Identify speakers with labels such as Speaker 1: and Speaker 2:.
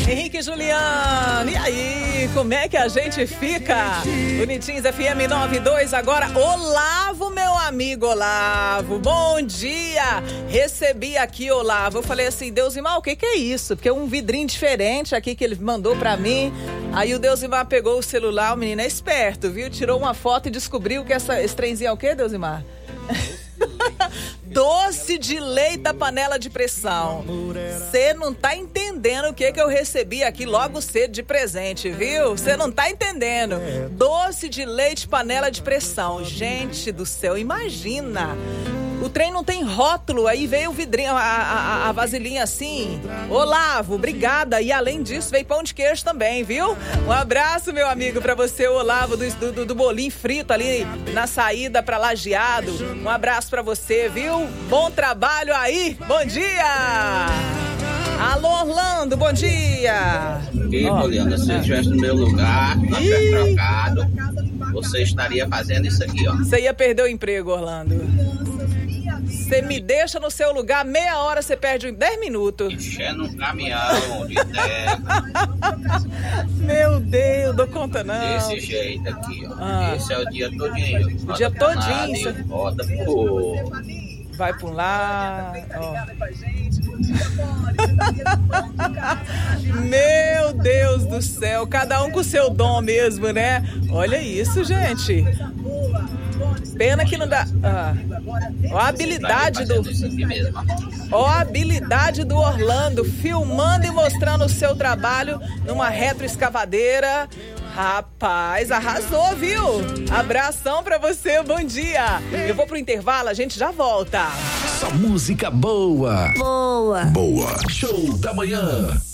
Speaker 1: Henrique e Juliano, e aí, como é que a gente fica? Bonitinhos FM 92, agora Olavo, meu amigo Olavo, bom dia! Recebi aqui, Olavo, eu falei assim, Deusimar, o que é isso? Porque um vidrinho diferente aqui que ele mandou pra mim, aí o Deusimar pegou o celular, o menino é esperto, viu? Tirou uma foto e descobriu que esse trenzinho é o quê, Deusimar? Doce de leite da panela de pressão. Você não tá entendendo o que eu recebi aqui logo cedo de presente, viu? Você não tá entendendo. Doce de leite panela de pressão. Gente do céu, imagina. O trem não tem rótulo, aí veio o vidrinho, a vasilhinha assim. Olavo, obrigada. E além disso, veio pão de queijo também, viu? Um abraço, meu amigo, pra você, Olavo, do bolinho frito ali na saída pra Lajeado. Um abraço pra você, viu? Bom trabalho aí. Bom dia! Alô, Orlando, bom dia!
Speaker 2: E, Poliana, se você estivesse no meu lugar, no café trocado, você estaria fazendo isso aqui, ó.
Speaker 1: Você ia perder o emprego, Orlando. Você me deixa no seu lugar, meia hora você perde 10 minutos.
Speaker 2: Enchendo um caminhão de terra.
Speaker 1: Meu Deus, dou conta não.
Speaker 2: Desse jeito aqui, ó. Esse é o dia todinho.
Speaker 1: O dia todinho.
Speaker 2: Roda pro...
Speaker 1: Vai pra um lado. Meu Deus do céu, cada um com o seu dom mesmo, né? Olha isso, gente. Pena que não dá. Ó a habilidade do Orlando, filmando e mostrando o seu trabalho numa retroescavadeira. Rapaz, arrasou, viu? Abração pra você, bom dia. Eu vou pro intervalo, a gente já volta.
Speaker 3: Só música boa.
Speaker 4: Boa.
Speaker 3: Boa. Show da manhã.